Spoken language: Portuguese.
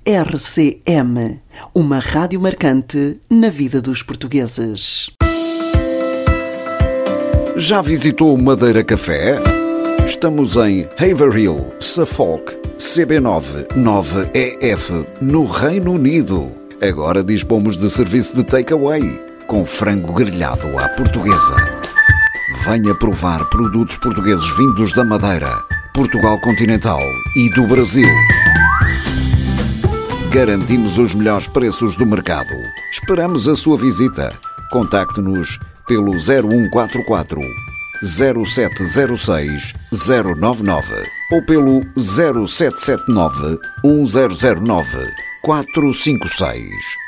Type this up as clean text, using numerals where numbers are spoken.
RCM, uma rádio marcante na vida dos portugueses. Já visitou Madeira Café? Estamos em Haverhill, Suffolk, CB9 9EF, no Reino Unido. Agora dispomos de serviço de takeaway, com frango grelhado à portuguesa. Venha provar produtos portugueses vindos da Madeira, Portugal continental e do Brasil. Garantimos os melhores preços do mercado. Esperamos a sua visita. Contacte-nos pelo 0144 0706 099 ou pelo 0779 1009 456.